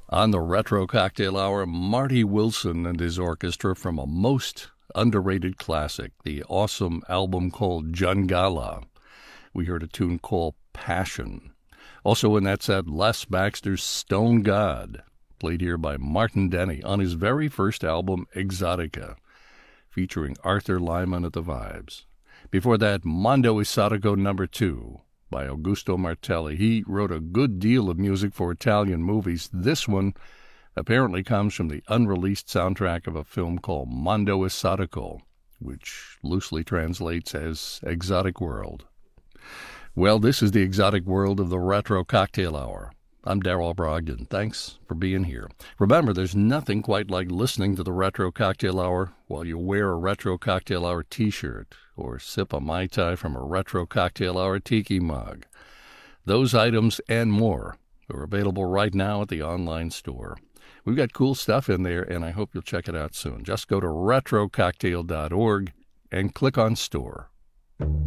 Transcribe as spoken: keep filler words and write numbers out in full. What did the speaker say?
On the Retro Cocktail Hour, Marty Wilson and his orchestra from a most underrated classic, the awesome album called Jungala. We heard a tune called Passion. Also in that set, Les Baxter's Stone God, played here by Martin Denny on his very first album, Exotica, featuring Arthur Lyman at the vibes. Before that, Mondo Esotico number two by Augusto Martelli. He wrote a good deal of music for Italian movies. This one apparently comes from the unreleased soundtrack of a film called Mondo Esotico, which loosely translates as Exotic World. Well, this is the exotic world of the Retro Cocktail Hour. I'm Darrell Brogdon. Thanks for being here. Remember, there's nothing quite like listening to the Retro Cocktail Hour while you wear a Retro Cocktail Hour t-shirt or sip a Mai Tai from a Retro Cocktail Hour tiki mug. Those items and more are available right now at the online store. We've got cool stuff in there, and I hope you'll check it out soon. Just go to retro cocktail dot org and click on store.